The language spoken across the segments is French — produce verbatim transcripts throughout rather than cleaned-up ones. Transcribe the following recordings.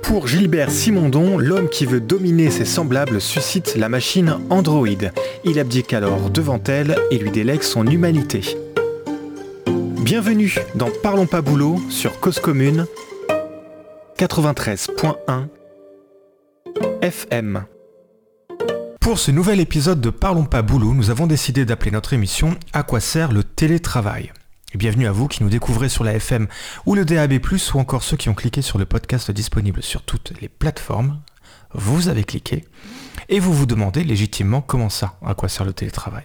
Pour Gilbert Simondon, l'homme qui veut dominer ses semblables suscite la machine Android. Il abdique alors devant elle et lui délègue son humanité. Bienvenue dans Parlons pas boulot sur Cause Commune quatre-vingt-treize point un F M. Pour ce nouvel épisode de Parlons pas boulot, nous avons décidé d'appeler notre émission « À quoi sert le télétravail ?» Et bienvenue à vous qui nous découvrez sur la F M ou le D A B plus, ou encore ceux qui ont cliqué sur le podcast disponible sur toutes les plateformes. Vous avez cliqué et vous vous demandez légitimement comment ça, à quoi sert le télétravail.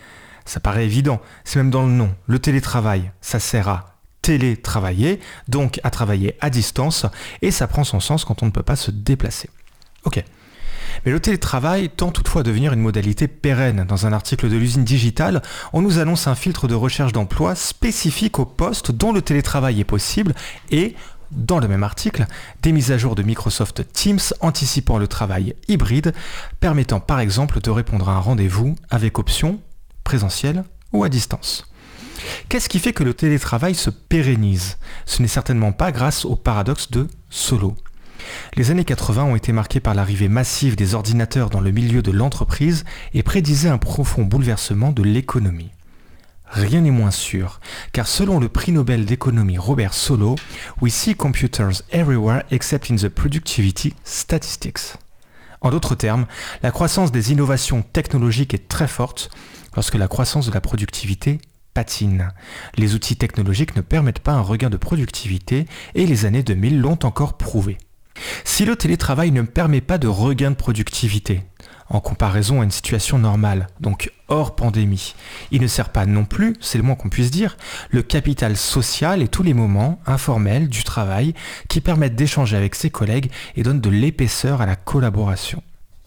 Ça paraît évident, c'est même dans le nom. Le télétravail, ça sert à télétravailler, donc à travailler à distance, et ça prend son sens quand on ne peut pas se déplacer. Ok. Mais le télétravail tend toutefois à devenir une modalité pérenne. Dans un article de l'usine digitale, on nous annonce un filtre de recherche d'emploi spécifique aux postes dont le télétravail est possible et, dans le même article, des mises à jour de Microsoft Teams anticipant le travail hybride, permettant par exemple de répondre à un rendez-vous avec option présentiel ou à distance. Qu'est-ce qui fait que le télétravail se pérennise ? Ce n'est certainement pas grâce au paradoxe de Solow. Les années quatre-vingts ont été marquées par l'arrivée massive des ordinateurs dans le milieu de l'entreprise et prédisaient un profond bouleversement de l'économie. Rien n'est moins sûr, car selon le prix Nobel d'économie Robert Solow, we see computers everywhere except in the productivity statistics. En d'autres termes, la croissance des innovations technologiques est très forte lorsque la croissance de la productivité patine. Les outils technologiques ne permettent pas un regain de productivité et les années deux mille l'ont encore prouvé. Si le télétravail ne permet pas de regain de productivité, en comparaison à une situation normale, donc hors pandémie, il ne sert pas non plus, c'est le moins qu'on puisse dire, le capital social et tous les moments informels du travail qui permettent d'échanger avec ses collègues et donnent de l'épaisseur à la collaboration.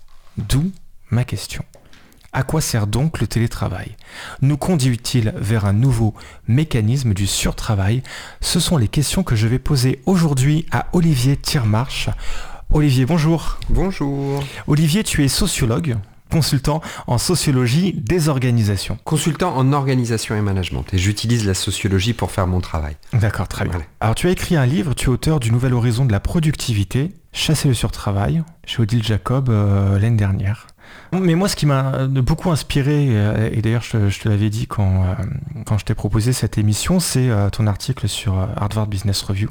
D'où ma question. À quoi sert donc le télétravail ? Nous conduit-il vers un nouveau mécanisme du surtravail ? Ce sont les questions que je vais poser aujourd'hui à Olivier Thiermarche. Olivier, bonjour. Bonjour. Olivier, tu es sociologue, consultant en sociologie des organisations. Consultant en organisation et management. Et j'utilise la sociologie pour faire mon travail. D'accord, très bien. Voilà. Alors tu as écrit un livre, tu es auteur du Nouvel Horizon de la productivité, Chasser le surtravail, chez Odile Jacob euh, l'année dernière. Mais moi, ce qui m'a beaucoup inspiré, et d'ailleurs je, je te l'avais dit quand, euh, quand je t'ai proposé cette émission, c'est euh, ton article sur euh, Harvard Business Review,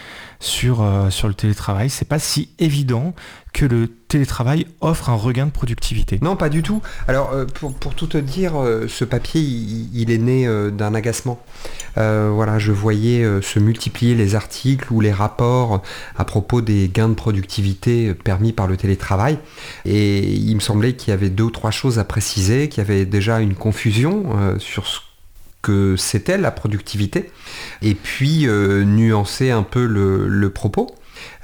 sur, euh, sur le télétravail. C'est pas si évident que le télétravail offre un regain de productivité. Non, pas du tout. Alors, euh, pour, pour tout te dire, euh, ce papier, il, il est né euh, d'un agacement. Euh, voilà, je voyais euh, se multiplier les articles ou les rapports à propos des gains de productivité permis par le télétravail. Et il me semblait qu'il y avait deux ou trois choses à préciser, qu'il y avait déjà une confusion euh, sur ce que c'était la productivité, et puis euh, nuancer un peu le, le propos.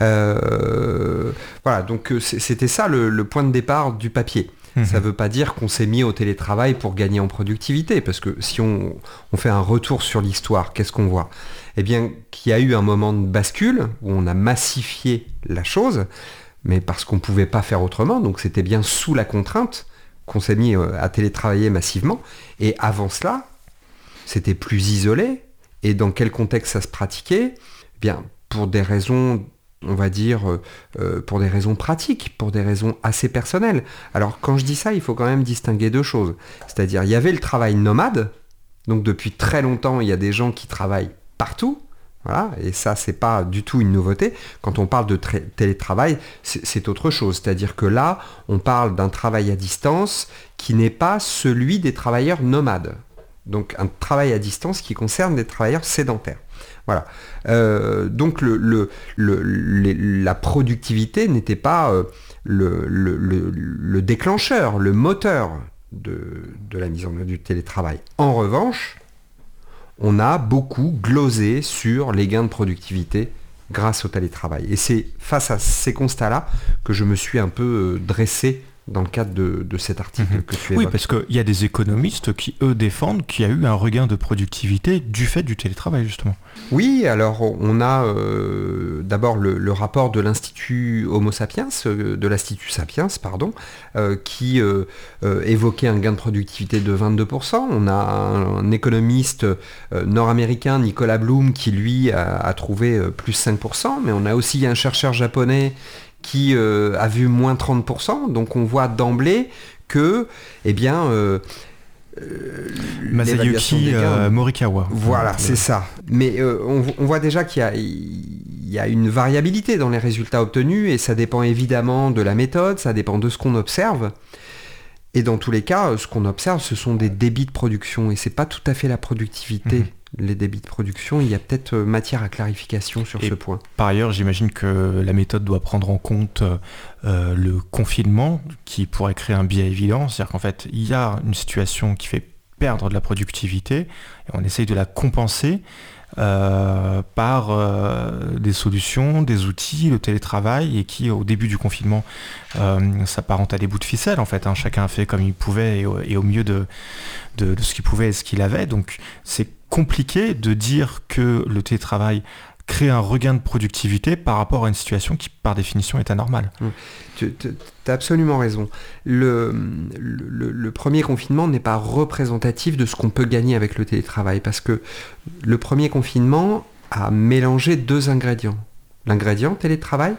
Euh, voilà, donc c'était ça le, le point de départ du papier. Mmh. Ça ne veut pas dire qu'on s'est mis au télétravail pour gagner en productivité, parce que si on, on fait un retour sur l'histoire, qu'est-ce qu'on voit ? Eh bien, qu'il y a eu un moment de bascule où on a massifié la chose, mais parce qu'on ne pouvait pas faire autrement, donc c'était bien sous la contrainte qu'on s'est mis à télétravailler massivement. Et avant cela, c'était plus isolé. Et dans quel contexte ça se pratiquait ? Eh bien, pour des raisons, on va dire, euh, pour des raisons pratiques, pour des raisons assez personnelles. Alors, quand je dis ça, il faut quand même distinguer deux choses. C'est-à-dire, il y avait le travail nomade. Donc, depuis très longtemps, il y a des gens qui travaillent partout. Voilà, et ça, c'est pas du tout une nouveauté. Quand on parle de tra- télétravail, c'est, c'est autre chose. C'est-à-dire que là, on parle d'un travail à distance qui n'est pas celui des travailleurs nomades. Donc un travail à distance qui concerne des travailleurs sédentaires. Voilà. Euh, donc le, le, le, le, la productivité n'était pas euh, le, le, le, le déclencheur, le moteur de, de la mise en œuvre du télétravail. En revanche, on a beaucoup glosé sur les gains de productivité grâce au télétravail. Et c'est face à ces constats-là que je me suis un peu dressé dans le cadre de, de cet article mmh. que tu évoques. Oui, parce qu'il y a des économistes qui, eux, défendent qu'il y a eu un regain de productivité du fait du télétravail, justement. Oui, alors on a euh, d'abord le, le rapport de l'Institut Homo sapiens, euh, de l'Institut Sapiens, pardon, euh, qui euh, euh, évoquait un gain de productivité de vingt-deux pour cent. On a un, un économiste euh, nord-américain, Nicolas Bloom, qui lui a, a trouvé euh, plus cinq pour cent, mais on a aussi un chercheur japonais qui euh, a vu moins trente pour cent. Donc on voit d'emblée que, eh bien... Euh, Euh, Masayuki euh, Morikawa. Voilà, c'est ça. Mais euh, on, on voit déjà qu'il y a, il y a une variabilité dans les résultats obtenus et ça dépend évidemment de la méthode, ça dépend de ce qu'on observe. Et dans tous les cas, ce qu'on observe, ce sont des débits de production et c'est pas tout à fait la productivité. Mmh. Les débits de production, il y a peut-être matière à clarification sur et ce point. Par ailleurs, j'imagine que la méthode doit prendre en compte euh, le confinement qui pourrait créer un biais évident. C'est-à-dire qu'en fait, il y a une situation qui fait perdre de la productivité et on essaye de la compenser euh, par euh, des solutions, des outils, le télétravail et qui, au début du confinement, euh, s'apparente à des bouts de ficelle en fait. Hein. Chacun a fait comme il pouvait et au, et au mieux de, de, de ce qu'il pouvait et ce qu'il avait. Donc, c'est compliqué de dire que le télétravail crée un regain de productivité par rapport à une situation qui, par définition, est anormale. Mmh. Tu as absolument raison. Le, le, le premier confinement n'est pas représentatif de ce qu'on peut gagner avec le télétravail, parce que le premier confinement a mélangé deux ingrédients. L'ingrédient télétravail,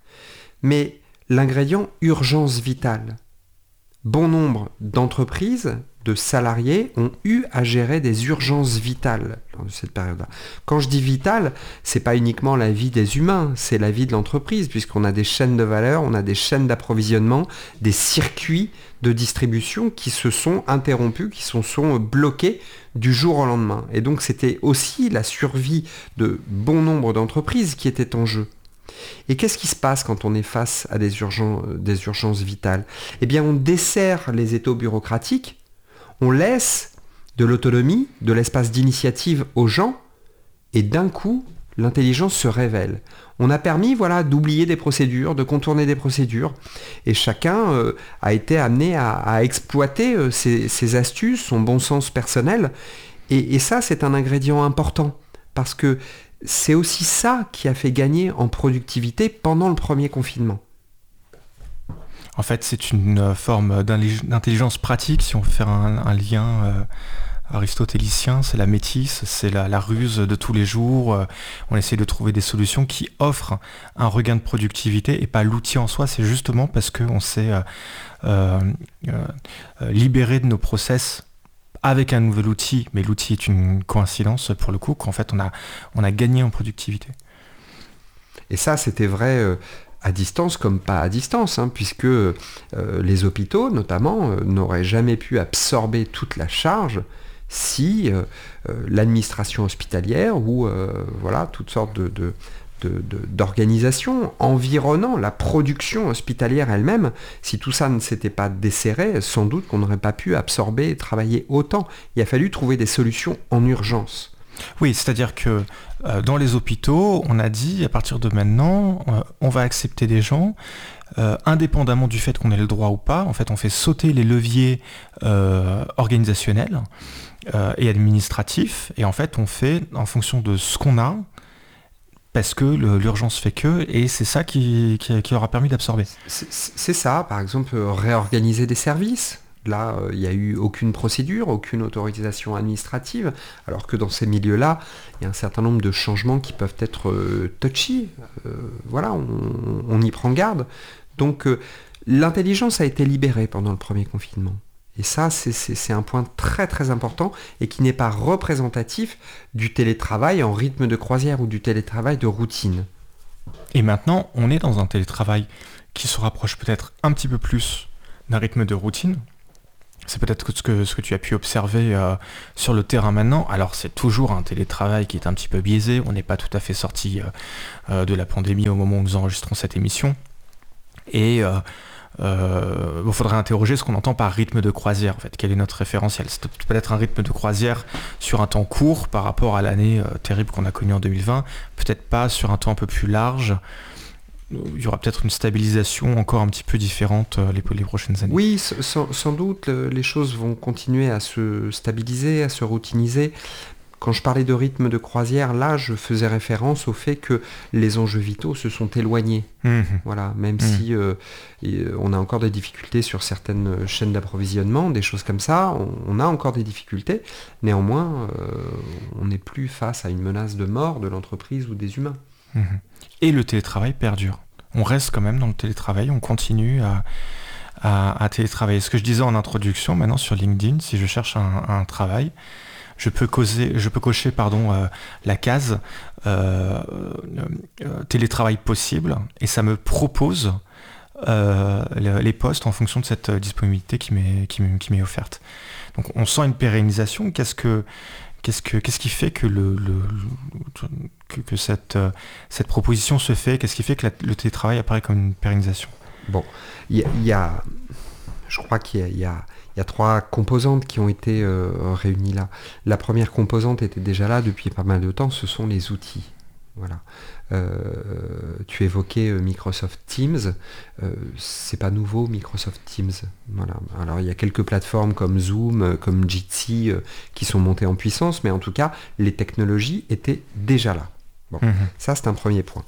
mais l'ingrédient urgence vitale. Bon nombre d'entreprises, de salariés ont eu à gérer des urgences vitales dans cette période-là. Quand je dis vitale, c'est pas uniquement la vie des humains, c'est la vie de l'entreprise, puisqu'on a des chaînes de valeur, on a des chaînes d'approvisionnement, des circuits de distribution qui se sont interrompus, qui se sont bloqués du jour au lendemain. Et donc c'était aussi la survie de bon nombre d'entreprises qui était en jeu. Et qu'est-ce qui se passe quand on est face à des, urgents, des urgences vitales ? Eh bien, on dessert les étaux bureaucratiques, on laisse de l'autonomie, de l'espace d'initiative aux gens, et d'un coup, l'intelligence se révèle. On a permis voilà, d'oublier des procédures, de contourner des procédures, et chacun euh, a été amené à, à exploiter euh, ses, ses astuces, son bon sens personnel, et, et ça, c'est un ingrédient important, parce que c'est aussi ça qui a fait gagner en productivité pendant le premier confinement. En fait, c'est une forme d'intelligence pratique, si on veut faire un, un lien euh, aristotélicien, c'est la métisse, c'est la, la ruse de tous les jours. Euh, on essaie de trouver des solutions qui offrent un regain de productivité et pas l'outil en soi, c'est justement parce qu'on s'est euh, euh, euh, libéré de nos process avec un nouvel outil, mais l'outil est une coïncidence pour le coup, qu'en fait on a, on a gagné en productivité. Et ça, c'était vrai euh, à distance comme pas à distance, hein, puisque euh, les hôpitaux, notamment, euh, n'auraient jamais pu absorber toute la charge si euh, euh, l'administration hospitalière ou euh, voilà, toutes sortes de... de De, de, d'organisation environnant la production hospitalière elle-même, si tout ça ne s'était pas desserré, sans doute qu'on n'aurait pas pu absorber et travailler autant. Il a fallu trouver des solutions en urgence. Oui, c'est-à-dire que euh, dans les hôpitaux, on a dit à partir de maintenant, euh, on va accepter des gens, euh, indépendamment du fait qu'on ait le droit ou pas. En fait, on fait sauter les leviers euh, organisationnels euh, et administratifs, et en fait, on fait en fonction de ce qu'on a, parce que le, l'urgence fait que, et c'est ça qui, qui, qui aura permis d'absorber. C'est, c'est ça, par exemple, réorganiser des services. Là, il n'y a eu aucune procédure, aucune autorisation administrative, alors que dans ces milieux-là, il y a un certain nombre de changements qui peuvent être euh, touchy. Euh, voilà, on, on y prend garde. Donc, euh, l'intelligence a été libérée pendant le premier confinement. Et ça, c'est, c'est, c'est un point très très important et qui n'est pas représentatif du télétravail en rythme de croisière ou du télétravail de routine. Et maintenant, on est dans un télétravail qui se rapproche peut-être un petit peu plus d'un rythme de routine. C'est peut-être ce que, ce que tu as pu observer euh, sur le terrain maintenant. Alors c'est toujours un télétravail qui est un petit peu biaisé. On n'est pas tout à fait sorti euh, euh, de la pandémie au moment où nous enregistrons cette émission. Et... Euh, Euh, il faudrait interroger ce qu'on entend par rythme de croisière, en fait. Quel est notre référentiel ? C'est peut-être un rythme de croisière sur un temps court par rapport à l'année euh, terrible qu'on a connue en deux mille vingt, peut-être pas sur un temps un peu plus large. il y aura peut-être une stabilisation encore un petit peu différente les, les prochaines années. Oui, sans, sans doute, les choses vont continuer à se stabiliser, à se routiniser. Quand je parlais de rythme de croisière, là, je faisais référence au fait que les enjeux vitaux se sont éloignés. Mmh. Voilà, même mmh. si euh, on a encore des difficultés sur certaines chaînes d'approvisionnement, des choses comme ça, on, on a encore des difficultés. Néanmoins, euh, on n'est plus face à une menace de mort de l'entreprise ou des humains. Mmh. Et le télétravail perdure. On reste quand même dans le télétravail, on continue à, à, à télétravailler. Ce que je disais en introduction, maintenant sur LinkedIn, si je cherche un, un travail, je peux, causer, je peux cocher pardon, euh, la case euh, euh, télétravail possible et ça me propose euh, les postes en fonction de cette disponibilité qui m'est, qui m'est, qui m'est offerte. Donc on sent une pérennisation. Qu'est-ce, que, qu'est-ce, que, qu'est-ce qui fait que, le, le, que, que cette, cette proposition se fait? Qu'est-ce qui fait que la, le télétravail apparaît comme une pérennisation? Bon, il y, y a, je crois qu'il y a, y a Il y a trois composantes qui ont été euh, réunies là. La première composante était déjà là depuis pas mal de temps, ce sont les outils. Voilà. Euh, tu évoquais euh, Microsoft Teams, euh, c'est pas nouveau Microsoft Teams. Voilà. Alors il y a quelques plateformes comme Zoom, euh, comme Jitsi euh, qui sont montées en puissance, mais en tout cas les technologies étaient déjà là. Bon, mmh. Ça c'est un premier point.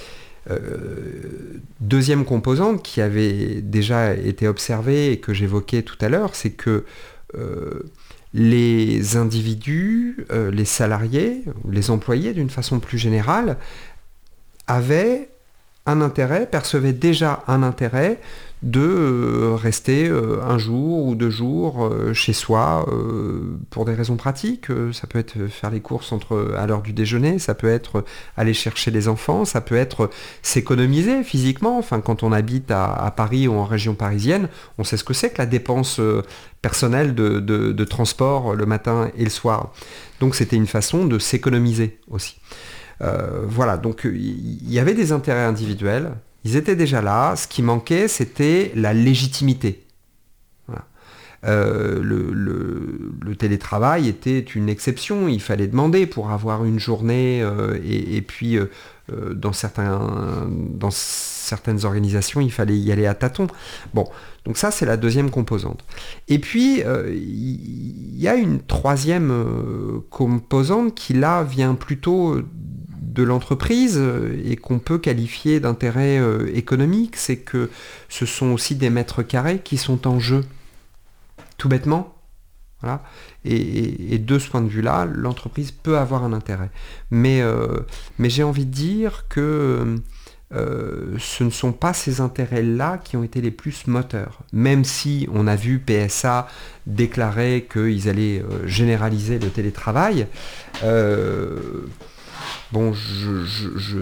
Euh, deuxième composante qui avait déjà été observée et que j'évoquais tout à l'heure, c'est que euh, les individus, euh, les salariés, les employés d'une façon plus générale, avaient un intérêt, percevaient déjà un intérêt de euh, rester euh, un jour ou deux jours euh, chez soi euh, pour des raisons pratiques. Euh, ça peut être faire les courses entre, à l'heure du déjeuner, ça peut être aller chercher les enfants, ça peut être s'économiser physiquement. Enfin, quand on habite à, à Paris ou en région parisienne, on sait ce que c'est que la dépense euh, personnelle de, de, de transport le matin et le soir. Donc c'était une façon de s'économiser aussi. Euh, voilà, donc il y avait des intérêts individuels. Ils étaient déjà là, ce qui manquait, c'était la légitimité. Voilà. Euh, le, le, le télétravail était une exception, il fallait demander pour avoir une journée, euh, et, et puis euh, dans, certains, dans certaines organisations, il fallait y aller à tâtons. Bon, donc ça, c'est la deuxième composante. Et puis, euh, il y a une troisième euh, composante qui, là, vient plutôt de l'entreprise et qu'on peut qualifier d'intérêt euh, économique, c'est que ce sont aussi des mètres carrés qui sont en jeu, tout bêtement. Voilà. Et, et, et de ce point de vue-là, l'entreprise peut avoir un intérêt. Mais, euh, mais j'ai envie de dire que euh, ce ne sont pas ces intérêts-là qui ont été les plus moteurs. Même si on a vu P S A déclarer qu'ils allaient euh, généraliser le télétravail, euh, Bon, je, je, je,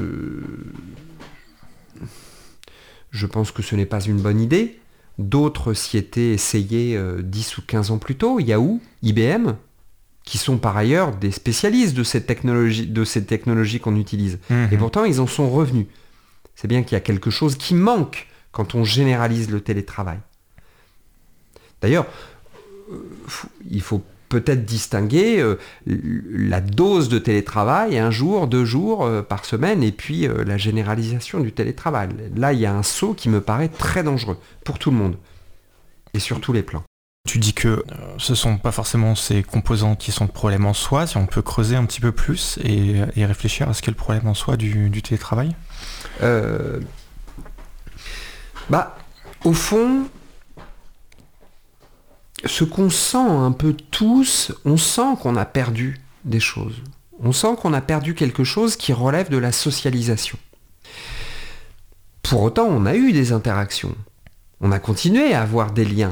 je pense que ce n'est pas une bonne idée. D'autres s'y étaient essayés euh, dix ou quinze ans plus tôt. Yahoo, I B M, qui sont par ailleurs des spécialistes de cette technologie, de cette technologie qu'on utilise. Mmh. Et pourtant, ils en sont revenus. C'est bien qu'il y a quelque chose qui manque quand on généralise le télétravail. D'ailleurs, euh, il faut peut-être distinguer euh, la dose de télétravail, un jour, deux jours euh, par semaine, et puis euh, la généralisation du télétravail. Là, il y a un saut qui me paraît très dangereux pour tout le monde, et sur tous les plans. Tu dis que euh, ce ne sont pas forcément ces composantes qui sont le problème en soi, si on peut creuser un petit peu plus et, et réfléchir à ce qu'est le problème en soi du, du télétravail euh... Bah, au fond... ce qu'on sent un peu tous, on sent qu'on a perdu des choses. On sent qu'on a perdu quelque chose qui relève de la socialisation. Pour autant, on a eu des interactions. On a continué à avoir des liens.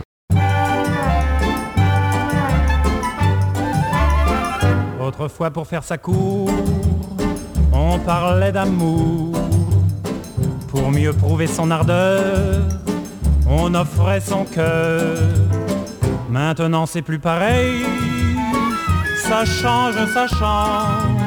Autrefois, pour faire sa cour, on parlait d'amour. Pour mieux prouver son ardeur, on offrait son cœur. Maintenant c'est plus pareil, ça change, ça change.